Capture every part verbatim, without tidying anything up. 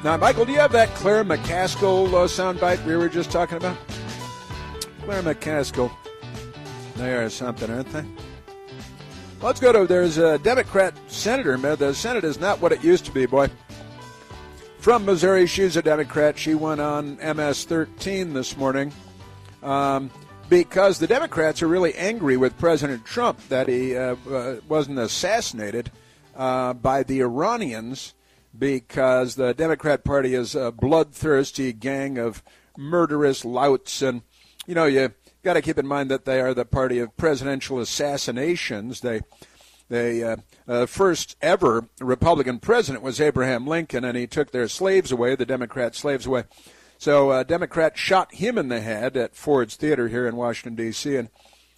Now, Michael, do you have that Claire McCaskill uh, soundbite we were just talking about? Claire McCaskill. They are something, aren't they? Let's go to, there's a Democrat senator. The Senate is not what it used to be, boy. From Missouri, she's a Democrat. She went on M S thirteen this morning um, because the Democrats are really angry with President Trump that he uh, uh, wasn't assassinated uh, by the Iranians, because the Democrat Party is a bloodthirsty gang of murderous louts. And, you know, you got to keep in mind that they are the party of presidential assassinations. They, they, uh, uh, first ever Republican president was Abraham Lincoln, and he took their slaves away, the Democrat slaves away. So a uh, Democrat shot him in the head at Ford's Theater here in Washington, D C, and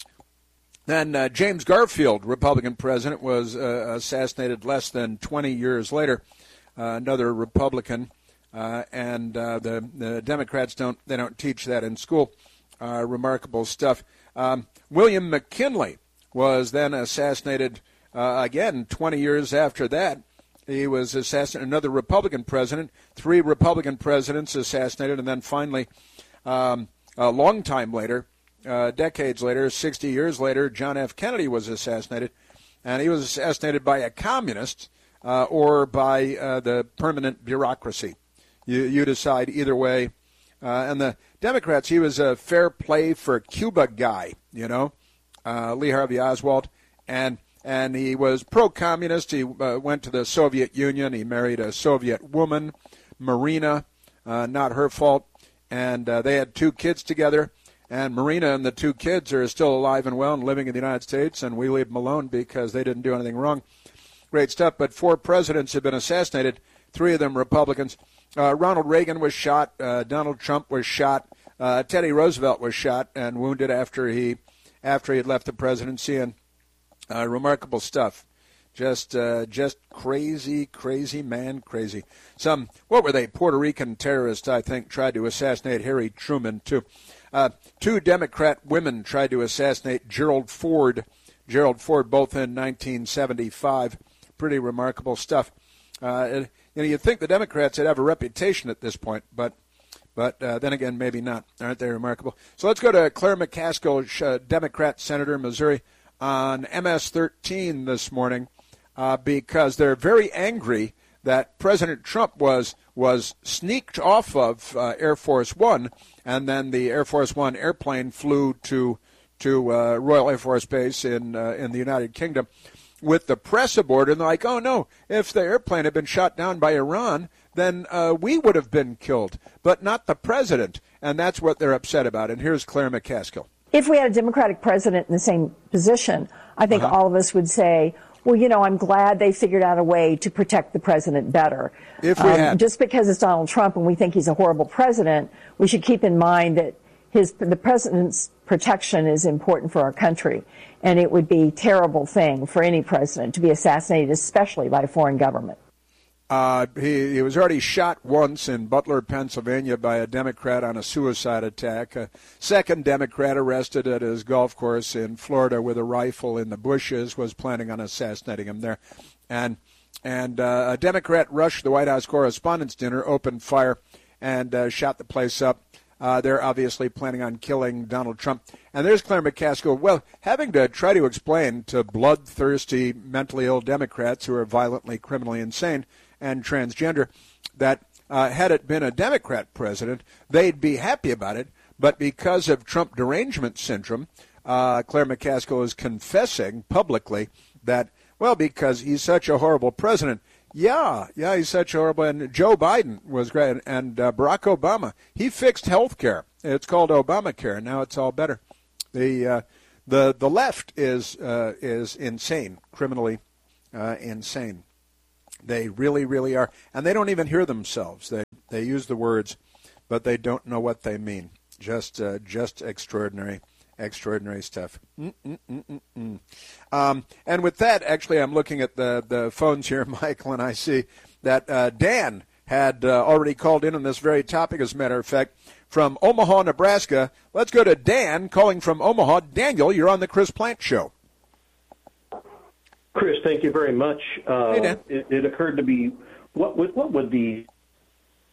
then uh, James Garfield, Republican president, was uh, assassinated less than twenty years later. Uh, another Republican, uh, and uh, the, the Democrats don't they don't teach that in school. Uh, remarkable stuff. Um, William McKinley was then assassinated uh, again twenty years after that. He was assassinated. Another Republican president, three Republican presidents assassinated, and then finally, um, a long time later, uh, decades later, sixty years later, John F. Kennedy was assassinated, and he was assassinated by a communist. Uh, or by uh, the permanent bureaucracy. You, you decide either way. Uh, and the Democrats, he was a fair play for Cuba guy, you know, uh, Lee Harvey Oswald. And and he was pro-communist. He uh, went to the Soviet Union. He married a Soviet woman, Marina, uh, not her fault. And uh, they had two kids together. And Marina and the two kids are still alive and well and living in the United States. And we leave them alone because they didn't do anything wrong. Great stuff, but four presidents have been assassinated, three of them Republicans. Uh, Ronald Reagan was shot. Uh, Donald Trump was shot. Uh, Teddy Roosevelt was shot and wounded after he after he had left the presidency. And uh, remarkable stuff. Just uh, just crazy, crazy, man, crazy. Some, what were they, Puerto Rican terrorists, I think, tried to assassinate Harry Truman, too. Uh, two Democrat women tried to assassinate Gerald Ford. Gerald Ford, both in nineteen seventy-five. Pretty remarkable stuff. Uh, you know, you'd think the Democrats would have a reputation at this point, but but uh, then again, maybe not. Aren't they remarkable? So let's go to Claire McCaskill, uh, Democrat senator, Missouri, on M S thirteen this morning, uh, because they're very angry that President Trump was was sneaked off of uh, Air Force One, and then the Air Force One airplane flew to to uh, Royal Air Force Base in uh, in the United Kingdom with the press aboard, and they're like, oh, no, if the airplane had been shot down by Iran, then uh, we would have been killed, but not the president, and that's what they're upset about. And here's Claire McCaskill. If we had a Democratic president in the same position, I think uh-huh. all of us would say, well, you know, I'm glad they figured out a way to protect the president better. If we um, had. Just because it's Donald Trump and we think he's a horrible president, we should keep in mind that his the president's protection is important for our country. And it would be a terrible thing for any president to be assassinated, especially by a foreign government. Uh, he, he was already shot once in Butler, Pennsylvania, by a Democrat on a suicide attack. A second Democrat arrested at his golf course in Florida with a rifle in the bushes was planning on assassinating him there. And and uh, a Democrat rushed the White House Correspondents' Dinner, opened fire, and uh, shot the place up. Uh, they're obviously planning on killing Donald Trump. And there's Claire McCaskill, well, having to try to explain to bloodthirsty, mentally ill Democrats who are violently, criminally insane and transgender that uh, had it been a Democrat president, they'd be happy about it. But because of Trump derangement syndrome, uh, Claire McCaskill is confessing publicly that, well, because he's such a horrible president. Yeah, yeah, he's such a horrible. And Joe Biden was great, and uh, Barack Obama, he fixed health care. It's called Obamacare. Now it's all better. The uh, the the left is uh, is insane, criminally uh, insane. They really, really are, and they don't even hear themselves. They they use the words, but they don't know what they mean. Just uh, just extraordinary. Extraordinary stuff. Mm-mm-mm-mm-mm. Um, and with that, actually, I'm looking at the, the phones here, Michael, and I see that uh, Dan had uh, already called in on this very topic, as a matter of fact, from Omaha, Nebraska. Let's go to Dan calling from Omaha. Daniel, you're on the Chris Plante Show. Chris, thank you very much. Uh, hey, Dan. It, it occurred to me, what would, what would the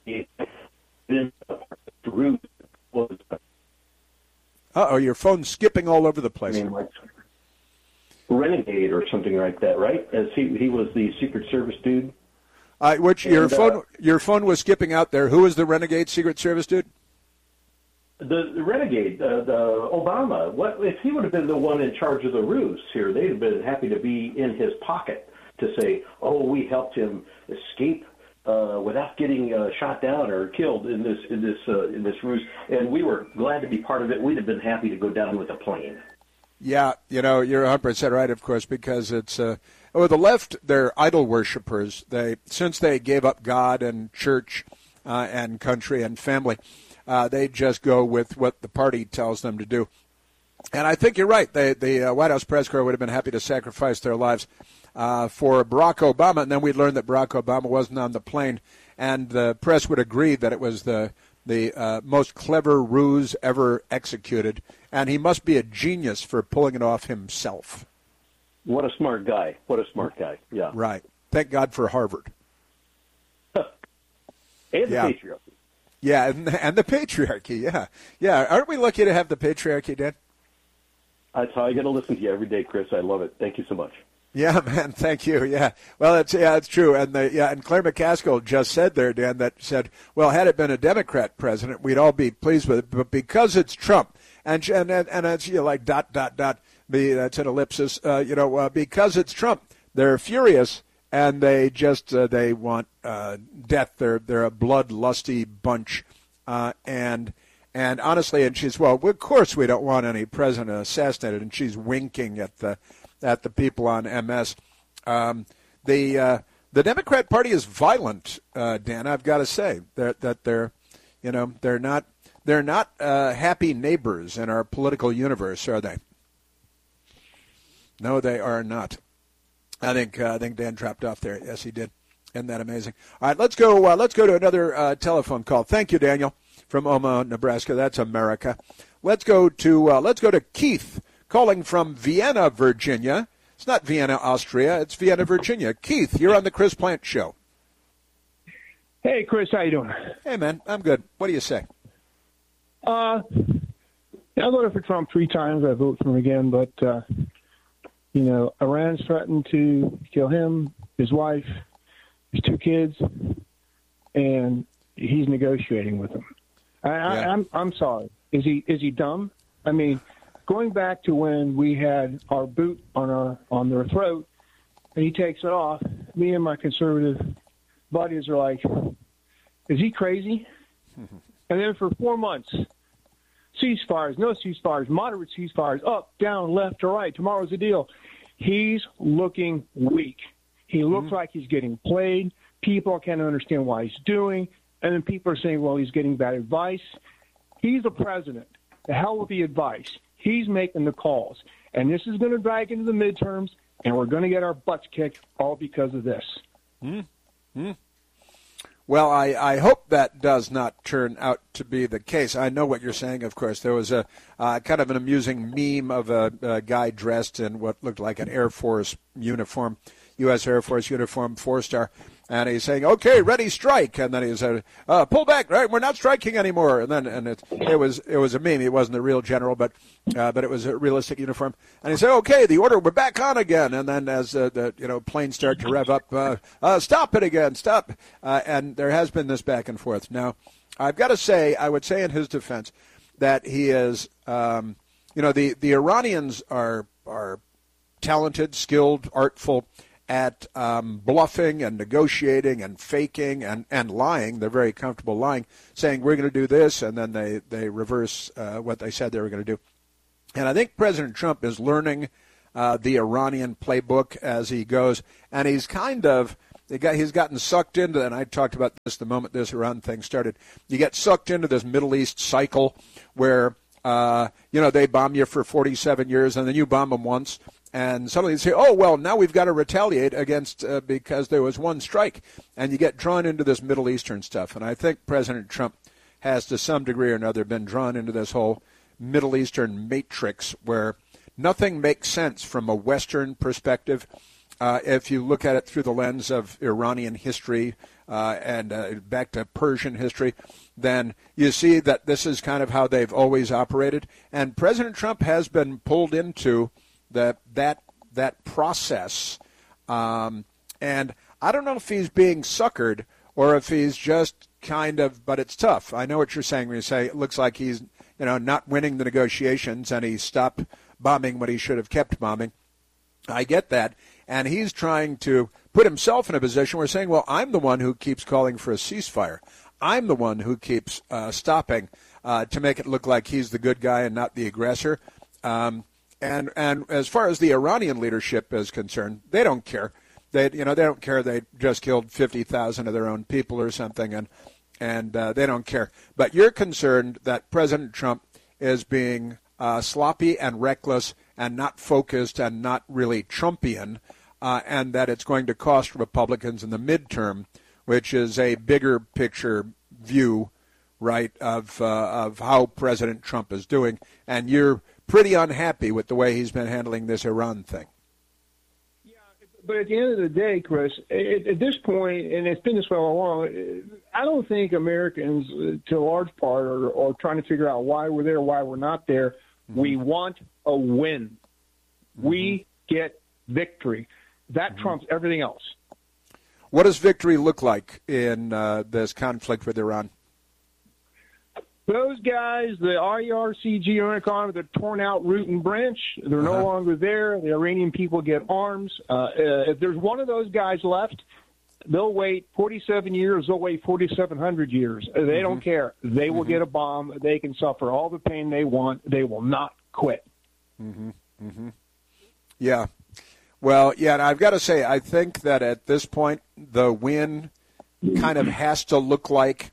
Uh-oh, your phone's skipping all over the place. I mean, like Renegade or something like that, right? As he he was the Secret Service dude. Uh, which and, your phone uh, your phone was skipping out there. Who was the Renegade Secret Service dude? The, the Renegade, uh, the Obama. What if he would have been the one in charge of the ruse here? They'd have been happy to be in his pocket to say, "Oh, we helped him escape uh, without getting uh, shot down or killed in this in this uh, in this ruse," and we were glad to be part of it. We'd have been happy to go down with a plane. Yeah, you know, you're one hundred percent right, of course, because it's uh, oh, the left, they're idol worshippers. They since they gave up God and church uh, and country and family, uh, they just go with what the party tells them to do. And I think you're right. They, the uh, White House press corps would have been happy to sacrifice their lives uh, for Barack Obama, and then we'd learn that Barack Obama wasn't on the plane, and the press would agree that it was the the uh, most clever ruse ever executed, and he must be a genius for pulling it off himself. What a smart guy. What a smart guy. Yeah. Right. Thank God for Harvard. and the yeah. patriarchy. Yeah, and, and the patriarchy, yeah. Yeah, aren't we lucky to have the patriarchy, Dan? That's how I get to listen to you every day, Chris. I love it. Thank you so much. Yeah, man, thank you. Yeah, well, it's yeah, it's true. And the, yeah, and Claire McCaskill just said there, Dan, that said, well, had it been a Democrat president, we'd all be pleased with it. But because it's Trump, and and and, and it's you know, like dot dot dot, the that's an ellipsis. Uh, you know, uh, because it's Trump, they're furious and they just uh, they want uh, death. They're they're a bloodlusty bunch, uh, and. And honestly, and she's, well, of course we don't want any president assassinated, and she's winking at the at the people on M S. Um, the uh, the Democrat Party is violent, uh, Dan. I've got to say that that they're, you know, they're not they're not uh, happy neighbors in our political universe, are they? No, they are not. I think uh, I think Dan dropped off there. Yes, he did. Isn't that amazing? All right, let's go. Uh, let's go to another uh, telephone call. Thank you, Daniel, from Omaha, Nebraska. That's America. Let's go to uh, let's go to Keith, calling from Vienna, Virginia. It's not Vienna, Austria. It's Vienna, Virginia. Keith, you're on the Chris Plante Show. Hey, Chris, how you doing? Hey, man, I'm good. What do you say? Uh, I voted for Trump three times. I vote for him again, but uh, you know, Iran's threatened to kill him, his wife, his two kids, and he's negotiating with them. I, Yeah. I, I'm I'm sorry. Is he is he dumb? I mean, going back to when we had our boot on our on their throat, and he takes it off. Me and my conservative buddies are like, "Is he crazy?" And then for four months, ceasefires, no ceasefires, moderate ceasefires, up, down, left, or right. Tomorrow's the deal. He's looking weak. He looks mm-hmm. like he's getting played. People can't understand why he's doing. And then people are saying, well, he's getting bad advice. He's the president. The hell with the advice. He's making the calls. And this is going to drag into the midterms, and we're going to get our butts kicked all because of this. Mm-hmm. Well, I, I hope that does not turn out to be the case. I know what you're saying, of course. There was a uh, kind of an amusing meme of a, a guy dressed in what looked like an Air Force uniform, U S Air Force uniform, four-star, and he's saying, "Okay, ready, strike," and then he said, uh, "Pull back, right? We're not striking anymore." And then, and it, it was it was a meme. It wasn't a real general, but uh, but it was a realistic uniform. And he said, "Okay, the order, we're back on again." And then, as uh, the you know planes start to rev up, uh, uh, stop it again, stop. Uh, and there has been this back and forth. Now, I've got to say, I would say in his defense that he is, um, you know, the the Iranians are are talented, skilled, artful at um, bluffing and negotiating and faking and, and lying. They're very comfortable lying, saying we're going to do this, and then they, they reverse uh, what they said they were going to do. And I think President Trump is learning uh, the Iranian playbook as he goes, and he's kind of he's gotten sucked into, and I talked about this the moment this Iran thing started, you get sucked into this Middle East cycle where, uh, you know, they bomb you for forty-seven years, and then you bomb them once, and suddenly you say, oh, well, now we've got to retaliate against uh, because there was one strike. And you get drawn into this Middle Eastern stuff. And I think President Trump has, to some degree or another, been drawn into this whole Middle Eastern matrix where nothing makes sense from a Western perspective. uh, if you look at it through the lens of Iranian history uh, and uh, back to Persian history, then you see that this is kind of how they've always operated. And President Trump has been pulled into the, that that process. Um, and I don't know if he's being suckered or if he's just kind of, but it's tough. I know what you're saying when you say it looks like he's, you know, not winning the negotiations and he stopped bombing when he should have kept bombing. I get that. And he's trying to put himself in a position where he's saying, well, I'm the one who keeps calling for a ceasefire. I'm the one who keeps uh, stopping uh, to make it look like he's the good guy and not the aggressor. Um, and and as far as the Iranian leadership is concerned, they don't care. They you know they don't care. They just killed fifty thousand of their own people or something, and and uh, they don't care. But you're concerned that President Trump is being uh, sloppy and reckless and not focused and not really Trumpian, uh, and that it's going to cost Republicans in the midterm, which is a bigger picture view, right, of uh, of how President Trump is doing. And you're pretty unhappy with the way he's been handling this Iran thing. Yeah, but at the end of the day, Chris, at, at this point, and it's been this way all along, I don't think Americans, to a large part, are, are trying to figure out why we're there, why we're not there. Mm-hmm. We want a win. Mm-hmm. We get victory. That mm-hmm. trumps everything else. What does victory look like in uh, this conflict with Iran? Those guys, the I R C G Unicron, they're torn out root and branch. They're uh-huh. no longer there. The Iranian people get arms. Uh, uh, if there's one of those guys left, they'll wait forty-seven years. They'll wait forty-seven hundred years. They mm-hmm. don't care. They mm-hmm. will get a bomb. They can suffer all the pain they want. They will not quit. Mm-hmm. Mm-hmm. Yeah. Well, yeah, and I've got to say, I think that at this point, the win kind of has to look like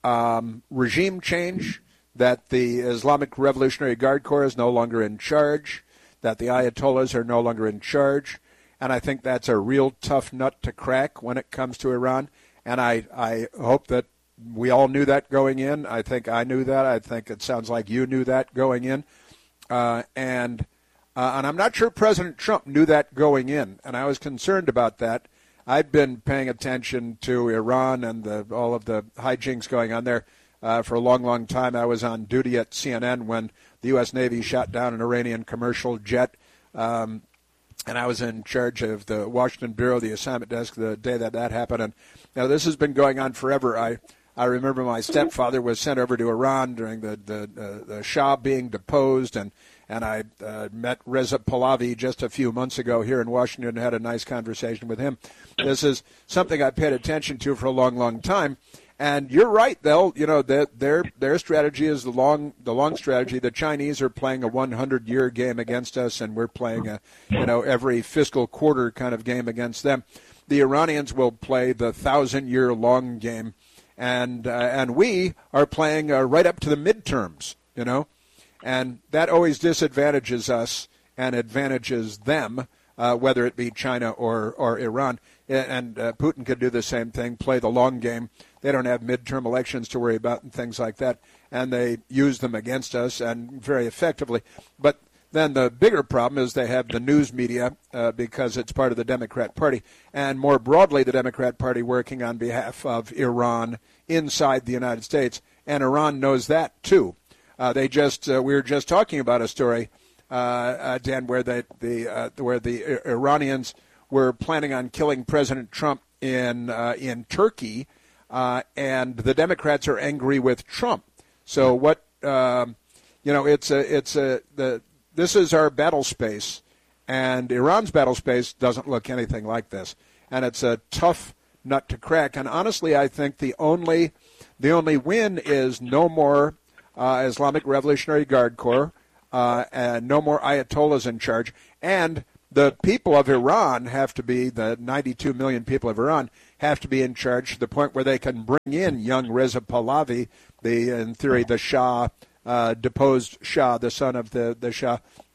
um, regime change, that the Islamic Revolutionary Guard Corps is no longer in charge, that the Ayatollahs are no longer in charge, and I think that's a real tough nut to crack when it comes to Iran, and I, I hope that we all knew that going in. I think I knew that. I think it sounds like you knew that going in, uh, and... Uh, and I'm not sure President Trump knew that going in, and I was concerned about that. I've been paying attention to Iran and the, all of the hijinks going on there uh, for a long, long time. I was on duty at C N N when the U S Navy shot down an Iranian commercial jet, um, and I was in charge of the Washington Bureau, the assignment desk, the day that that happened. And you know, this has been going on forever. I I remember my stepfather was sent over to Iran during the the, uh, the Shah being deposed, and And I uh, met Reza Pahlavi just a few months ago here in Washington and had a nice conversation with him. This is something I paid attention to for a long, long time. And you're right, they'll, you know, their their their strategy is the long the long strategy. The Chinese are playing a one hundred year game against us, and we're playing a, you know, every fiscal quarter kind of game against them. The Iranians will play the thousand year long game, and uh, and we are playing uh, right up to the midterms, you know. And that always disadvantages us and advantages them, uh, whether it be China or, or Iran. And uh, Putin could do the same thing, play the long game. They don't have midterm elections to worry about and things like that. And they use them against us, and very effectively. But then the bigger problem is they have the news media uh, because it's part of the Democrat Party. And more broadly, the Democrat Party working on behalf of Iran inside the United States. And Iran knows that, too. Uh, they just uh, we were just talking about a story, uh, uh, Dan, where the the uh, where the Iranians were planning on killing President Trump in uh, in Turkey, uh, and the Democrats are angry with Trump. So what um, you know, it's a it's a the this is our battle space, and Iran's battle space doesn't look anything like this, and it's a tough nut to crack. And honestly, I think the only the only win is no more Uh, Islamic Revolutionary Guard Corps, uh, and no more Ayatollahs in charge. And the people of Iran have to be, the ninety-two million people of Iran, have to be in charge to the point where they can bring in young Reza Pahlavi, the, in theory, the Shah, uh, deposed Shah, the son of the, the Shah.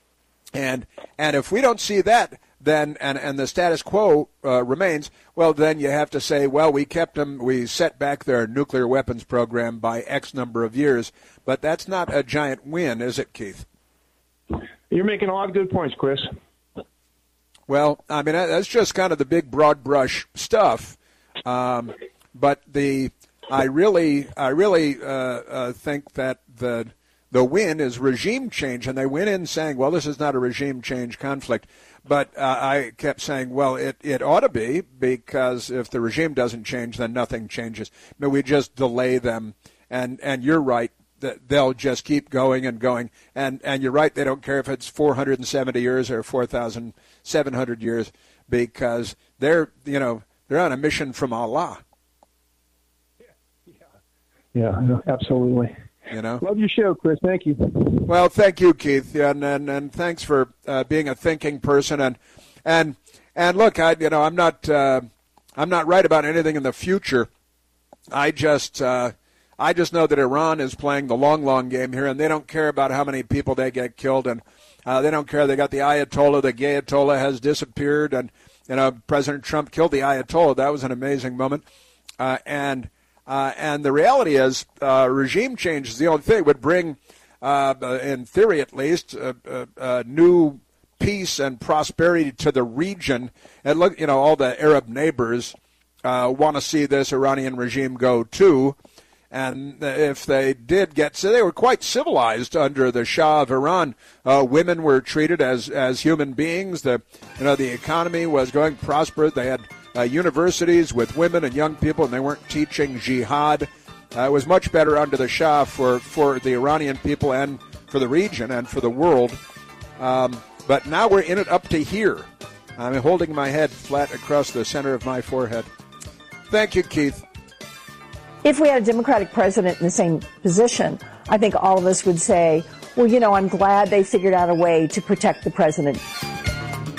And and if we don't see that, then and, and the status quo uh, remains, well, then you have to say, well, we kept them, we set back their nuclear weapons program by X number of years. But that's not a giant win, is it, Keith? You're making a lot of good points, Chris. Well, I mean, that's just kind of the big broad brush stuff. Um, but the I really, I really uh, uh, think that the the win is regime change, and they went in saying, "Well, this is not a regime change conflict." But uh, I kept saying, "Well, it, it ought to be, because if the regime doesn't change, then nothing changes. I mean, we just delay them." And and you're right, that they'll just keep going and going. And and you're right, they don't care if it's four hundred seventy years or four thousand seven hundred years, because they're you know they're on a mission from Allah. Yeah, no, absolutely. You know, love your show, Chris. Thank you. Well, thank you, Keith, and and, and thanks for uh, being a thinking person. And and and look, I you know I'm not uh, I'm not right about anything in the future. I just uh, I just know that Iran is playing the long, long game here, and they don't care about how many people they get killed, and uh, they don't care. They got the Ayatollah. The Ayatollah has disappeared, and you know President Trump killed the Ayatollah. That was an amazing moment, uh, and. Uh, and the reality is, uh, regime change is the only thing that would bring, uh, in theory at least, uh, uh, uh, new peace and prosperity to the region. And look, you know, all the Arab neighbors uh, want to see this Iranian regime go too. And if they did get, so they were quite civilized under the Shah of Iran. Uh, women were treated as, as human beings. The, you know, the economy was going prosperous. They had Uh, universities with women and young people, and they weren't teaching jihad. Uh, it was much better under the Shah for, for the Iranian people and for the region and for the world. Um, but now we're in it up to here. I'm holding my head flat across the center of my forehead. Thank you, Keith. If we had a Democratic president in the same position, I think all of us would say, well, you know, I'm glad they figured out a way to protect the president.